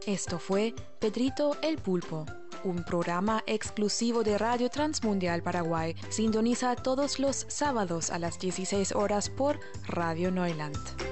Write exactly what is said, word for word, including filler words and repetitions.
Esto fue Pedrito el Pulpo, un programa exclusivo de Radio Transmundial Paraguay. Sintoniza todos los sábados a las dieciséis horas por Radio Neuland.